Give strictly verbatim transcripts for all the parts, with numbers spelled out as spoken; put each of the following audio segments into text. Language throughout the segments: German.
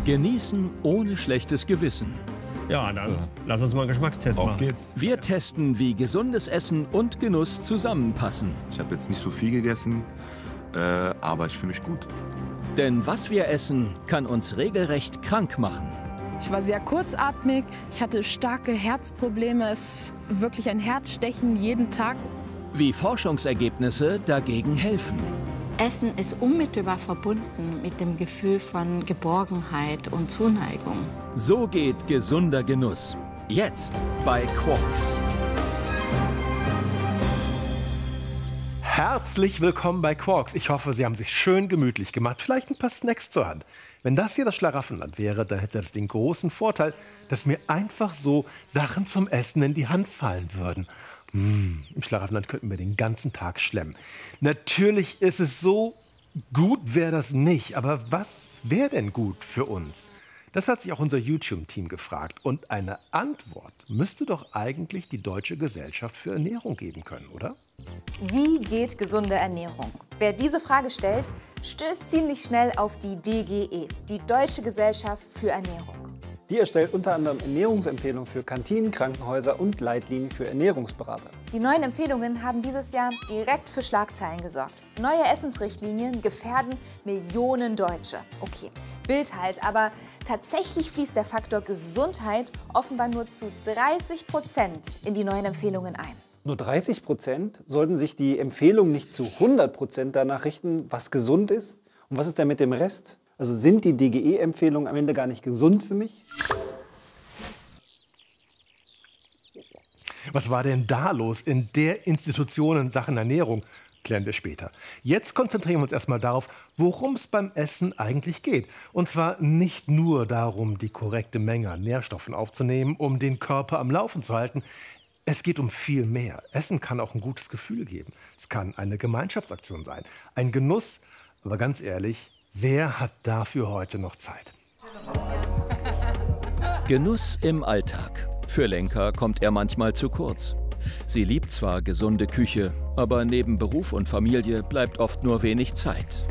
Genießen ohne schlechtes Gewissen. Ja, dann So. lass uns mal einen Geschmackstest Auf machen. geht's. Wir testen, wie gesundes Essen und Genuss zusammenpassen. Ich habe jetzt nicht so viel gegessen, äh, aber ich fühle mich gut. Denn was wir essen, kann uns regelrecht krank machen. Ich war sehr kurzatmig, ich hatte starke Herzprobleme, es ist wirklich ein Herzstechen jeden Tag. Wie Forschungsergebnisse dagegen helfen. Essen ist unmittelbar verbunden mit dem Gefühl von Geborgenheit und Zuneigung. So geht gesunder Genuss. Jetzt bei Quarks. Herzlich willkommen bei Quarks. Ich hoffe, Sie haben sich schön gemütlich gemacht. Vielleicht ein paar Snacks zur Hand. Wenn das hier das Schlaraffenland wäre, dann hätte das den großen Vorteil, dass mir einfach so Sachen zum Essen in die Hand fallen würden. Mmh, im Schlaraffenland könnten wir den ganzen Tag schlemmen. Natürlich ist es so, gut wäre das nicht. Aber was wäre denn gut für uns? Das hat sich auch unser YouTube-Team gefragt. Und eine Antwort müsste doch eigentlich die Deutsche Gesellschaft für Ernährung geben können, oder? Wie geht gesunde Ernährung? Wer diese Frage stellt, stößt ziemlich schnell auf die D G E, die Deutsche Gesellschaft für Ernährung. Die erstellt unter anderem Ernährungsempfehlungen für Kantinen, Krankenhäuser und Leitlinien für Ernährungsberater. Die neuen Empfehlungen haben dieses Jahr direkt für Schlagzeilen gesorgt. Neue Essensrichtlinien gefährden Millionen Deutsche. Okay, Bild halt, aber tatsächlich fließt der Faktor Gesundheit offenbar nur zu dreißig Prozent in die neuen Empfehlungen ein. Nur dreißig Prozent? Sollten sich die Empfehlungen nicht zu hundert Prozent danach richten, was gesund ist? Und was ist denn mit dem Rest? Also sind die D G E-Empfehlungen am Ende gar nicht gesund für mich? Was war denn da los in der Institution in Sachen Ernährung? Klären wir später. Jetzt konzentrieren wir uns erstmal darauf, worum es beim Essen eigentlich geht. Und zwar nicht nur darum, die korrekte Menge an Nährstoffen aufzunehmen, um den Körper am Laufen zu halten. Es geht um viel mehr. Essen kann auch ein gutes Gefühl geben. Es kann eine Gemeinschaftsaktion sein, ein Genuss. Aber ganz ehrlich, wer hat dafür heute noch Zeit? Genuss im Alltag. Für Lenka kommt er manchmal zu kurz. Sie liebt zwar gesunde Küche, aber neben Beruf und Familie bleibt oft nur wenig Zeit.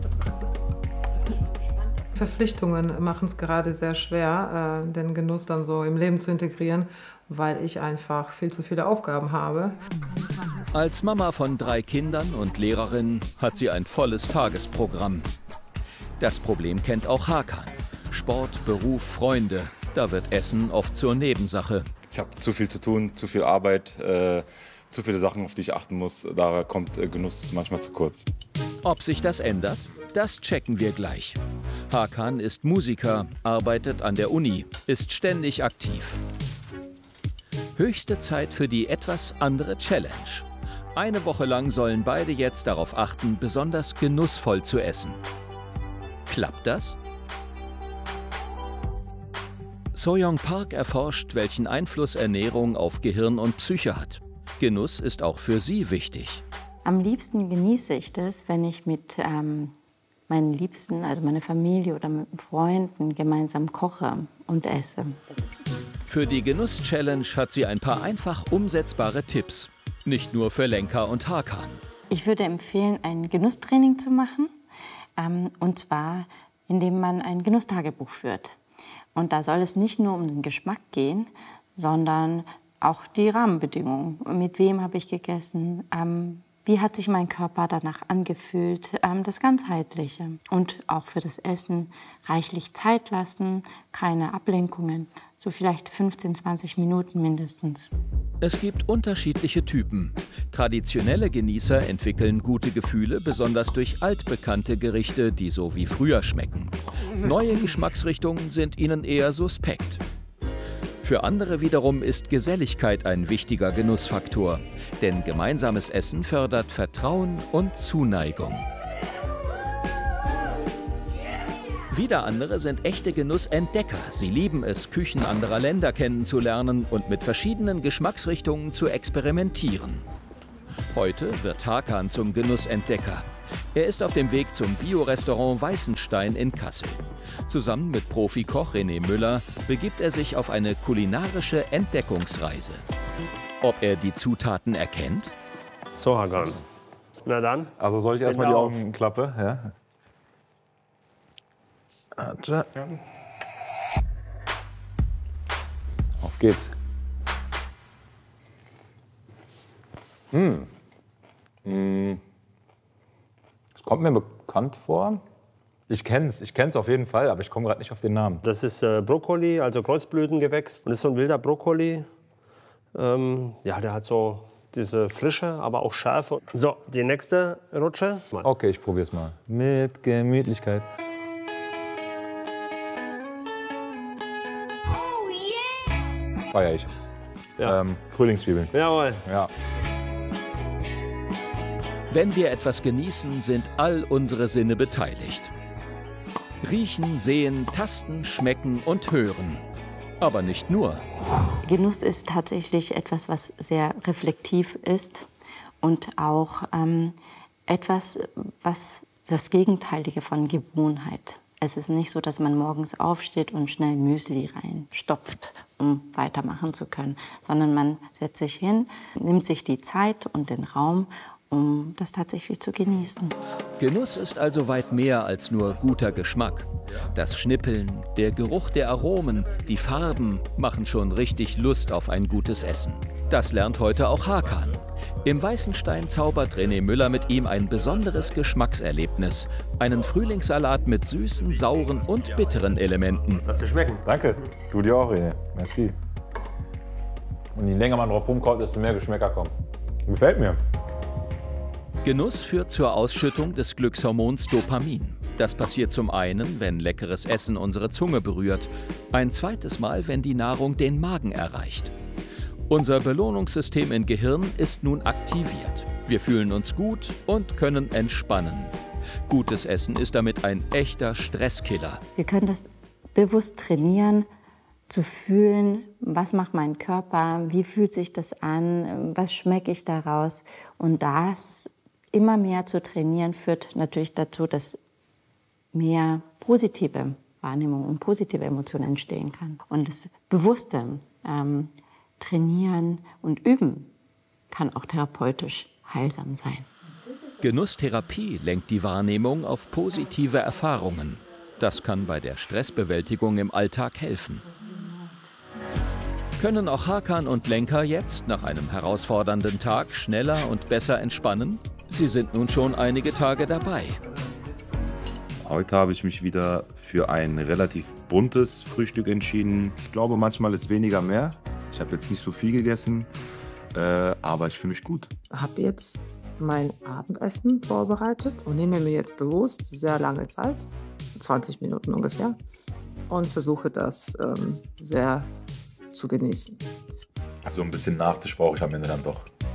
Verpflichtungen machen es gerade sehr schwer, äh, den Genuss dann so im Leben zu integrieren, weil ich einfach viel zu viele Aufgaben habe. Als Mama von drei Kindern und Lehrerin hat sie ein volles Tagesprogramm. Das Problem kennt auch Hakan. Sport, Beruf, Freunde. Da wird Essen oft zur Nebensache. Ich habe zu viel zu tun, zu viel Arbeit, äh, zu viele Sachen, auf die ich achten muss. Da kommt äh, Genuss manchmal zu kurz. Ob sich das ändert? Das checken wir gleich. Hakan ist Musiker, arbeitet an der Uni, ist ständig aktiv. Höchste Zeit für die etwas andere Challenge. Eine Woche lang sollen beide jetzt darauf achten, besonders genussvoll zu essen. Klappt das? So-Young Park erforscht, welchen Einfluss Ernährung auf Gehirn und Psyche hat. Genuss ist auch für sie wichtig. Am liebsten genieße ich das, wenn ich mit ähm, meinen Liebsten, also meiner Familie oder mit Freunden gemeinsam koche und esse. Für die Genuss-Challenge hat sie ein paar einfach umsetzbare Tipps. Nicht nur für Lenka und Hakan. Ich würde empfehlen, ein Genusstraining zu machen. Ähm, und zwar, indem man ein Genusstagebuch führt. Und da soll es nicht nur um den Geschmack gehen, sondern auch die Rahmenbedingungen. Mit wem habe ich gegessen? Ähm, wie hat sich mein Körper danach angefühlt? Ähm, das Ganzheitliche. Und auch für das Essen reichlich Zeit lassen, keine Ablenkungen. So vielleicht fünfzehn, zwanzig Minuten mindestens. Es gibt unterschiedliche Typen. Traditionelle Genießer entwickeln gute Gefühle, besonders durch altbekannte Gerichte, die so wie früher schmecken. Neue Geschmacksrichtungen sind ihnen eher suspekt. Für andere wiederum ist Geselligkeit ein wichtiger Genussfaktor. Denn gemeinsames Essen fördert Vertrauen und Zuneigung. Wieder andere sind echte Genussentdecker. Sie lieben es, Küchen anderer Länder kennenzulernen und mit verschiedenen Geschmacksrichtungen zu experimentieren. Heute wird Hakan zum Genussentdecker. Er ist auf dem Weg zum Bio-Restaurant Weißenstein in Kassel. Zusammen mit Profikoch René Müller begibt er sich auf eine kulinarische Entdeckungsreise. Ob er die Zutaten erkennt? So, Hakan. Na dann. Also soll ich erstmal die Augen Augen klappe? Ja. geht's. Hm. Hm. Es kommt mir bekannt vor. Ich kenn's, ich kenn's auf jeden Fall, aber ich komme gerade nicht auf den Namen. Das ist äh, Brokkoli, also Kreuzblütengewächs. Und das ist so ein wilder Brokkoli. Ähm, ja, der hat so diese Frische, aber auch Schärfe. So, die nächste Rutsche. Mal. Okay, ich probier's mal. Mit Gemütlichkeit. Feier ich. Ja. Ähm, Frühlingszwiebeln. Jawohl. Ja. Wenn wir etwas genießen, sind all unsere Sinne beteiligt. Riechen, sehen, tasten, schmecken und hören. Aber nicht nur. Genuss ist tatsächlich etwas, was sehr reflektiv ist und auch ähm, etwas, was das Gegenteilige von Gewohnheit. Es ist nicht so, dass man morgens aufsteht und schnell Müsli reinstopft, um weitermachen zu können, sondern man setzt sich hin, nimmt sich die Zeit und den Raum, um das tatsächlich zu genießen. Genuss ist also weit mehr als nur guter Geschmack. Das Schnippeln, der Geruch der Aromen, die Farben machen schon richtig Lust auf ein gutes Essen. Das lernt heute auch Hakan. Im Weißenstein zaubert René Müller mit ihm ein besonderes Geschmackserlebnis. Einen Frühlingssalat mit süßen, sauren und bitteren Elementen. Lass dir schmecken. Danke. Du dir auch, René. Merci. Und je länger man drauf rumkaut, desto mehr Geschmäcker kommen. Gefällt mir. Genuss führt zur Ausschüttung des Glückshormons Dopamin. Das passiert zum einen, wenn leckeres Essen unsere Zunge berührt, ein zweites Mal, wenn die Nahrung den Magen erreicht. Unser Belohnungssystem im Gehirn ist nun aktiviert. Wir fühlen uns gut und können entspannen. Gutes Essen ist damit ein echter Stresskiller. Wir können das bewusst trainieren, zu fühlen, was macht mein Körper, wie fühlt sich das an, was schmecke ich daraus. Und das immer mehr zu trainieren, führt natürlich dazu, dass mehr positive Wahrnehmung und positive Emotionen entstehen kann. Und das bewusste ähm, Trainieren und Üben kann auch therapeutisch heilsam sein. Genusstherapie lenkt die Wahrnehmung auf positive Erfahrungen. Das kann bei der Stressbewältigung im Alltag helfen. Können auch Hakan und Lenka jetzt nach einem herausfordernden Tag schneller und besser entspannen? Sie sind nun schon einige Tage dabei. Heute habe ich mich wieder für ein relativ buntes Frühstück entschieden. Ich glaube, manchmal ist weniger mehr. Ich habe jetzt nicht so viel gegessen, äh, aber ich fühle mich gut. Ich habe jetzt mein Abendessen vorbereitet und nehme mir jetzt bewusst sehr lange Zeit, zwanzig Minuten ungefähr, und versuche das ähm, sehr zu genießen. Also ein bisschen Nachtisch brauche ich am Ende dann doch.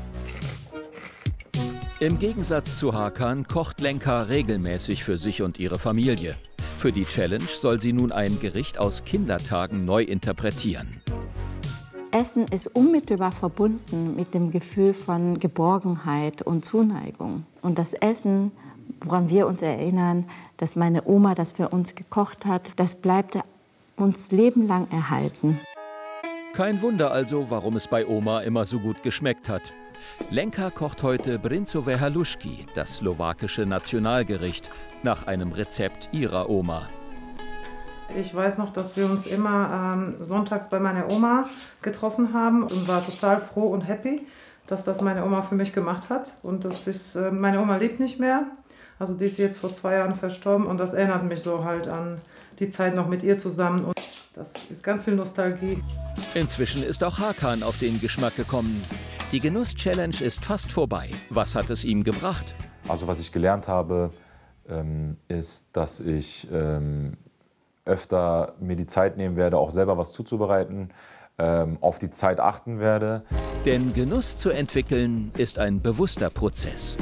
Im Gegensatz zu Hakan kocht Lenka regelmäßig für sich und ihre Familie. Für die Challenge soll sie nun ein Gericht aus Kindertagen neu interpretieren. Essen ist unmittelbar verbunden mit dem Gefühl von Geborgenheit und Zuneigung. Und das Essen, woran wir uns erinnern, dass meine Oma das für uns gekocht hat, das bleibt uns lebenlang erhalten. Kein Wunder also, warum es bei Oma immer so gut geschmeckt hat. Lenka kocht heute Brinzové halušky, das slowakische Nationalgericht, nach einem Rezept ihrer Oma. Ich weiß noch, dass wir uns immer ähm, sonntags bei meiner Oma getroffen haben und war total froh und happy, dass das meine Oma für mich gemacht hat. Und das ist, äh, meine Oma lebt nicht mehr, also die ist jetzt vor zwei Jahren verstorben und das erinnert mich so halt an die Zeit noch mit ihr zusammen. Und das ist ganz viel Nostalgie. Inzwischen ist auch Hakan auf den Geschmack gekommen. Die Genuss-Challenge ist fast vorbei. Was hat es ihm gebracht? Also was ich gelernt habe, ähm, ist, dass ich ähm, öfter mir die Zeit nehmen werde, auch selber was zuzubereiten, ähm, auf die Zeit achten werde. Denn Genuss zu entwickeln ist ein bewusster Prozess.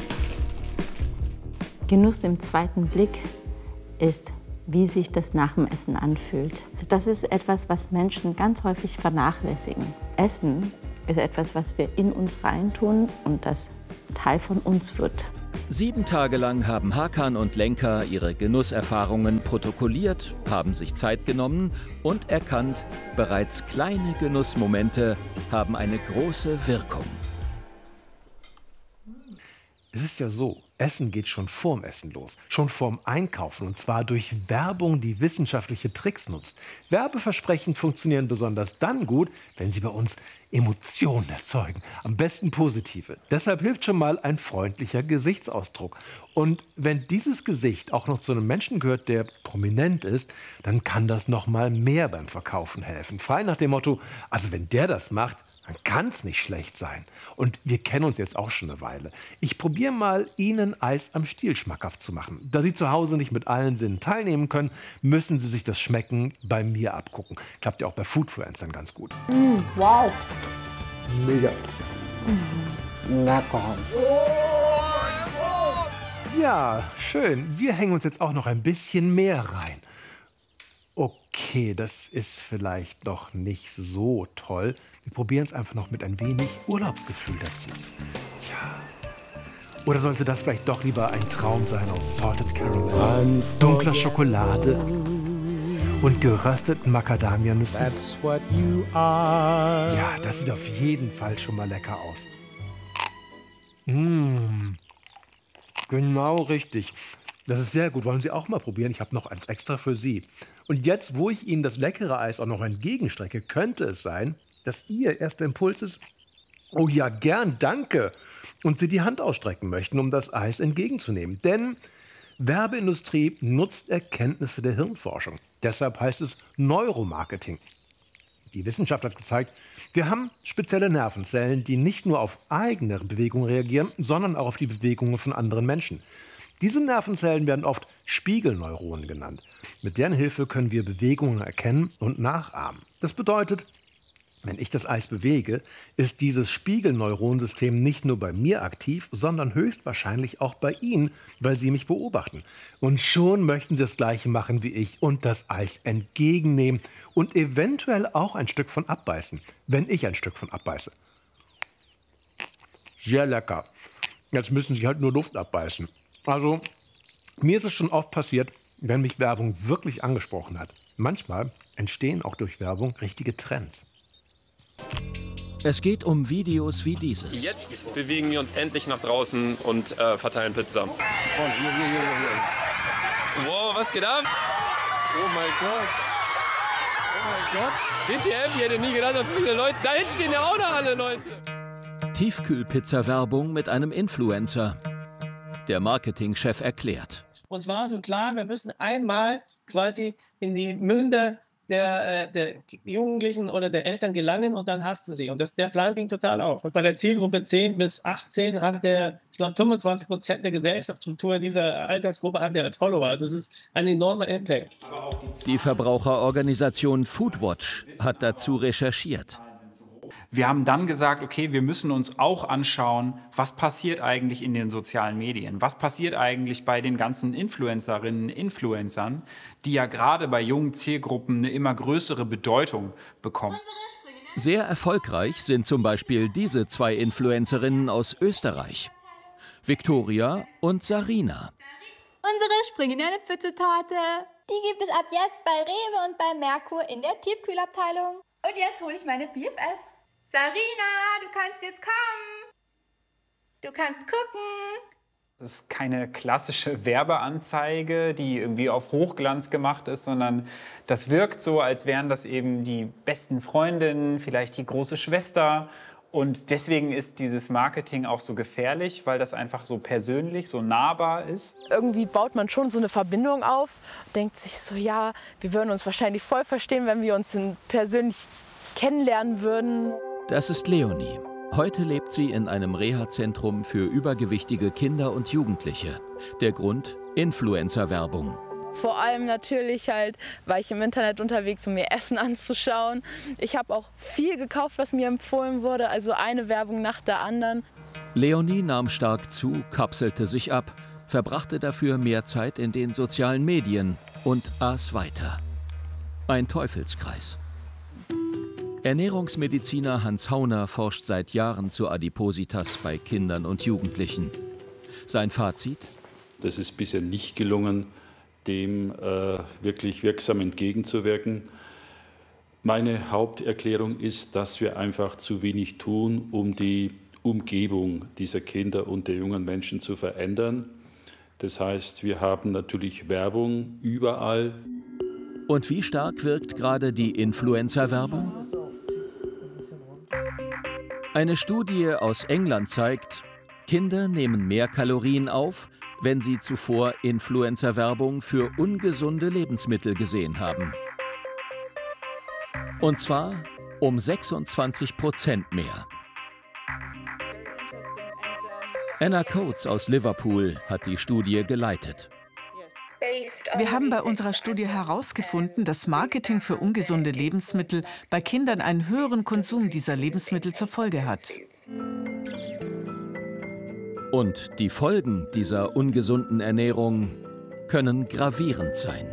Genuss im zweiten Blick ist, wie sich das nach dem Essen anfühlt. Das ist etwas, was Menschen ganz häufig vernachlässigen. Essen ist etwas, was wir in uns reintun und das Teil von uns wird. Sieben Tage lang haben Hakan und Lenka ihre Genusserfahrungen protokolliert, haben sich Zeit genommen und erkannt, bereits kleine Genussmomente haben eine große Wirkung. Es ist ja so, Essen geht schon vorm Essen los, schon vorm Einkaufen, und zwar durch Werbung, die wissenschaftliche Tricks nutzt. Werbeversprechen funktionieren besonders dann gut, wenn sie bei uns Emotionen erzeugen, am besten positive. Deshalb hilft schon mal ein freundlicher Gesichtsausdruck. Und wenn dieses Gesicht auch noch zu einem Menschen gehört, der prominent ist, dann kann das noch mal mehr beim Verkaufen helfen. Frei nach dem Motto, also wenn der das macht, dann kann es nicht schlecht sein. Und wir kennen uns jetzt auch schon eine Weile. Ich probiere mal, Ihnen Eis am Stiel schmackhaft zu machen. Da Sie zu Hause nicht mit allen Sinnen teilnehmen können, müssen Sie sich das Schmecken bei mir abgucken. Klappt ja auch bei Foodfluencern ganz gut. Mm, wow. Mega. Mm, lecker. Ja, schön. Wir hängen uns jetzt auch noch ein bisschen mehr rein. Okay, das ist vielleicht noch nicht so toll. Wir probieren es einfach noch mit ein wenig Urlaubsgefühl dazu. Ja. Oder sollte das vielleicht doch lieber ein Traum sein aus Salted Caramel, dunkler Schokolade und gerösteten Macadamia-Nüssen? Ja, das sieht auf jeden Fall schon mal lecker aus. Mmh, genau richtig. Das ist sehr gut. Wollen Sie auch mal probieren? Ich habe noch eins extra für Sie. Und jetzt, wo ich Ihnen das leckere Eis auch noch entgegenstrecke, könnte es sein, dass Ihr erster Impuls ist, oh ja, gern, danke, und Sie die Hand ausstrecken möchten, um das Eis entgegenzunehmen. Denn Werbeindustrie nutzt Erkenntnisse der Hirnforschung. Deshalb heißt es Neuromarketing. Die Wissenschaft hat gezeigt, wir haben spezielle Nervenzellen, die nicht nur auf eigene Bewegungen reagieren, sondern auch auf die Bewegungen von anderen Menschen. Diese Nervenzellen werden oft Spiegelneuronen genannt. Mit deren Hilfe können wir Bewegungen erkennen und nachahmen. Das bedeutet, wenn ich das Eis bewege, ist dieses Spiegelneuronensystem nicht nur bei mir aktiv, sondern höchstwahrscheinlich auch bei Ihnen, weil Sie mich beobachten. Und schon möchten Sie das Gleiche machen wie ich und das Eis entgegennehmen und eventuell auch ein Stück von abbeißen, wenn ich ein Stück von abbeiße. Sehr lecker. Jetzt müssen Sie halt nur Luft abbeißen. Also, mir ist es schon oft passiert, wenn mich Werbung wirklich angesprochen hat. Manchmal entstehen auch durch Werbung richtige Trends. Es geht um Videos wie dieses. Jetzt bewegen wir uns endlich nach draußen und äh, verteilen Pizza. Wow, was geht ab? Oh mein Gott. Oh mein Gott. W T F, ich hätte nie gedacht, dass so viele Leute... Da hinten stehen ja auch noch alle Leute. Tiefkühlpizza-Werbung mit einem Influencer. Der Marketingchef erklärt. Uns war so klar, wir müssen einmal quasi in die Münder der, der Jugendlichen oder der Eltern gelangen und dann hast du sie. Und das, der Plan ging total auf. Und bei der Zielgruppe zehn bis achtzehn hat der, ich glaube, fünfundzwanzig Prozent der Gesellschaftsstruktur dieser Altersgruppe hat der als Follower. Also das ist ein enormer Impact. Die Verbraucherorganisation Foodwatch hat dazu recherchiert. Wir haben dann gesagt, okay, wir müssen uns auch anschauen, was passiert eigentlich in den sozialen Medien? Was passiert eigentlich bei den ganzen Influencerinnen, Influencern, die ja gerade bei jungen Zielgruppen eine immer größere Bedeutung bekommen? Sehr erfolgreich sind zum Beispiel diese zwei Influencerinnen aus Österreich. Viktoria und Sarina. Unsere springende Pfützetorte. Die gibt es ab jetzt bei Rewe und bei Merkur in der Tiefkühlabteilung. Und jetzt hole ich meine B F F. Sarina, du kannst jetzt kommen. Du kannst gucken. Das ist keine klassische Werbeanzeige, die irgendwie auf Hochglanz gemacht ist, sondern das wirkt so, als wären das eben die besten Freundinnen, vielleicht die große Schwester. Und deswegen ist dieses Marketing auch so gefährlich, weil das einfach so persönlich, so nahbar ist. Irgendwie baut man schon so eine Verbindung auf, denkt sich so, ja, wir würden uns wahrscheinlich voll verstehen, wenn wir uns persönlich kennenlernen würden. Das ist Leonie. Heute lebt sie in einem Reha-Zentrum für übergewichtige Kinder und Jugendliche. Der Grund? Influencer-Werbung. Vor allem natürlich halt, war ich im Internet unterwegs, um mir Essen anzuschauen. Ich habe auch viel gekauft, was mir empfohlen wurde, also eine Werbung nach der anderen. Leonie nahm stark zu, kapselte sich ab, verbrachte dafür mehr Zeit in den sozialen Medien und aß weiter. Ein Teufelskreis. Ernährungsmediziner Hans Hauner forscht seit Jahren zu Adipositas bei Kindern und Jugendlichen. Sein Fazit? Das ist bisher nicht gelungen, dem äh, wirklich wirksam entgegenzuwirken. Meine Haupterklärung ist, dass wir einfach zu wenig tun, um die Umgebung dieser Kinder und der jungen Menschen zu verändern. Das heißt, wir haben natürlich Werbung überall. Und wie stark wirkt gerade die Influencer-Werbung? Eine Studie aus England zeigt, Kinder nehmen mehr Kalorien auf, wenn sie zuvor Influencer-Werbung für ungesunde Lebensmittel gesehen haben. Und zwar um sechsundzwanzig Prozent mehr. Anna Coates aus Liverpool hat die Studie geleitet. Wir haben bei unserer Studie herausgefunden, dass Marketing für ungesunde Lebensmittel bei Kindern einen höheren Konsum dieser Lebensmittel zur Folge hat. Und die Folgen dieser ungesunden Ernährung können gravierend sein.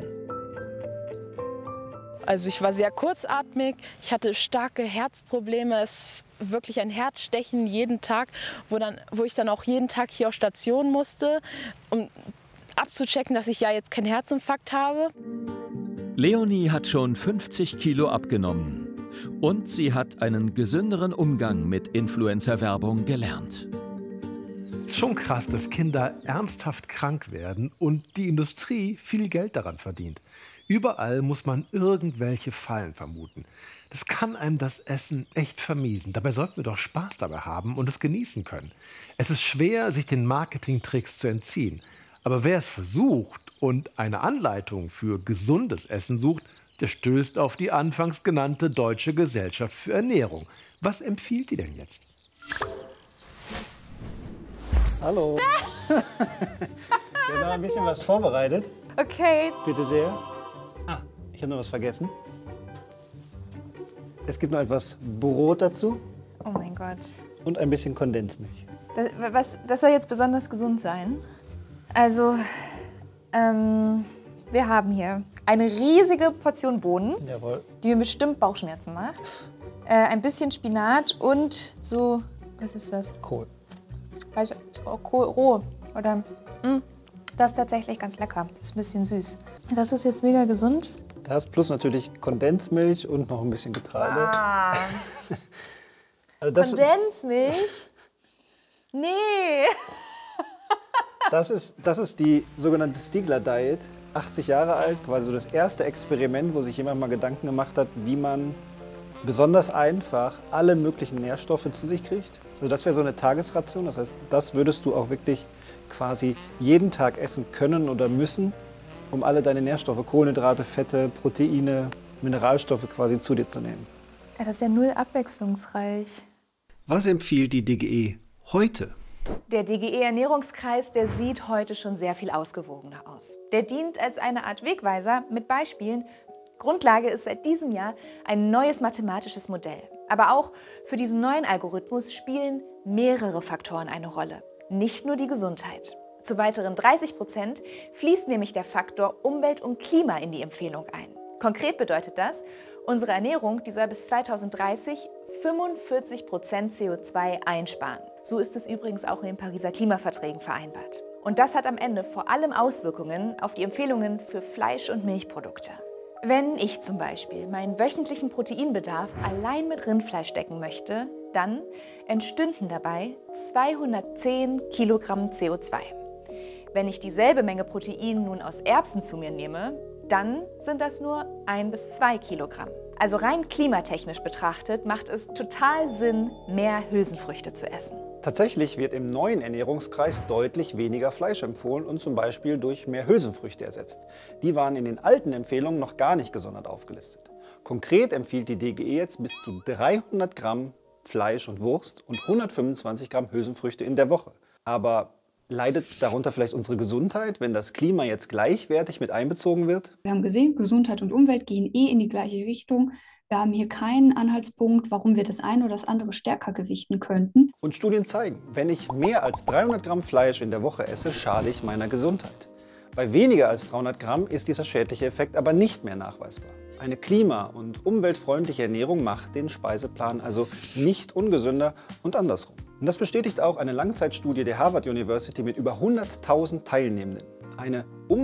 Also ich war sehr kurzatmig, ich hatte starke Herzprobleme, es ist wirklich ein Herzstechen jeden Tag, wo, dann, wo ich dann auch jeden Tag hier auf Station musste, um abzuchecken, dass ich ja jetzt keinen Herzinfarkt habe. Leonie hat schon fünfzig Kilo abgenommen und sie hat einen gesünderen Umgang mit Influencer-Werbung gelernt. Es ist schon krass, dass Kinder ernsthaft krank werden und die Industrie viel Geld daran verdient. Überall muss man irgendwelche Fallen vermuten. Das kann einem das Essen echt vermiesen. Dabei sollten wir doch Spaß dabei haben und es genießen können. Es ist schwer, sich den Marketingtricks zu entziehen. Aber wer es versucht und eine Anleitung für gesundes Essen sucht, der stößt auf die anfangs genannte Deutsche Gesellschaft für Ernährung. Was empfiehlt die denn jetzt? Hallo. Wir haben noch ein bisschen was vorbereitet. Okay. Bitte sehr. Ah, ich habe noch was vergessen. Es gibt noch etwas Brot dazu. Oh mein Gott. Und ein bisschen Kondensmilch. Das, was, das soll jetzt besonders gesund sein. Also, ähm, wir haben hier eine riesige Portion Bohnen, Jawohl. die mir bestimmt Bauchschmerzen macht. Äh, ein bisschen Spinat und so, was ist das? Kohl. Weiß, oh, Kohl roh. Oder, mh, das ist tatsächlich ganz lecker. Das ist ein bisschen süß. Das ist jetzt mega gesund. Das plus natürlich Kondensmilch und noch ein bisschen Getreide. Ah. Also das, Kondensmilch? Nee. das, ist, das ist die sogenannte Stigler-Diet. achtzig Jahre alt, quasi so das erste Experiment, wo sich jemand mal Gedanken gemacht hat, wie man besonders einfach alle möglichen Nährstoffe zu sich kriegt. Also das wäre so eine Tagesration. Das heißt, das würdest du auch wirklich quasi jeden Tag essen können oder müssen, um alle deine Nährstoffe, Kohlenhydrate, Fette, Proteine, Mineralstoffe quasi zu dir zu nehmen. Ja, das ist ja null abwechslungsreich. Was empfiehlt die D G E heute? Der D G E-Ernährungskreis, der sieht heute schon sehr viel ausgewogener aus. Der dient als eine Art Wegweiser mit Beispielen. Grundlage ist seit diesem Jahr ein neues mathematisches Modell. Aber auch für diesen neuen Algorithmus spielen mehrere Faktoren eine Rolle, nicht nur die Gesundheit. Zu weiteren dreißig Prozent fließt nämlich der Faktor Umwelt und Klima in die Empfehlung ein. Konkret bedeutet das, unsere Ernährung, die soll bis zweitausenddreißig fünfundvierzig Prozent C O zwei einsparen. So ist es übrigens auch in den Pariser Klimaverträgen vereinbart. Und das hat am Ende vor allem Auswirkungen auf die Empfehlungen für Fleisch- und Milchprodukte. Wenn ich zum Beispiel meinen wöchentlichen Proteinbedarf allein mit Rindfleisch decken möchte, dann entstünden dabei zweihundertzehn Kilogramm C O zwei. Wenn ich dieselbe Menge Protein nun aus Erbsen zu mir nehme, dann sind das nur ein bis zwei Kilogramm. Also rein klimatechnisch betrachtet macht es total Sinn, mehr Hülsenfrüchte zu essen. Tatsächlich wird im neuen Ernährungskreis deutlich weniger Fleisch empfohlen und zum Beispiel durch mehr Hülsenfrüchte ersetzt. Die waren in den alten Empfehlungen noch gar nicht gesondert aufgelistet. Konkret empfiehlt die D G E jetzt bis zu dreihundert Gramm Fleisch und Wurst und hundertfünfundzwanzig Gramm Hülsenfrüchte in der Woche. Aber leidet darunter vielleicht unsere Gesundheit, wenn das Klima jetzt gleichwertig mit einbezogen wird? Wir haben gesehen, Gesundheit und Umwelt gehen eh in die gleiche Richtung. Wir haben hier keinen Anhaltspunkt, warum wir das eine oder das andere stärker gewichten könnten. Und Studien zeigen, wenn ich mehr als dreihundert Gramm Fleisch in der Woche esse, schade ich meiner Gesundheit. Bei weniger als dreihundert Gramm ist dieser schädliche Effekt aber nicht mehr nachweisbar. Eine klima- und umweltfreundliche Ernährung macht den Speiseplan also nicht ungesünder und andersrum. Und das bestätigt auch eine Langzeitstudie der Harvard University mit über hunderttausend Teilnehmenden. Eine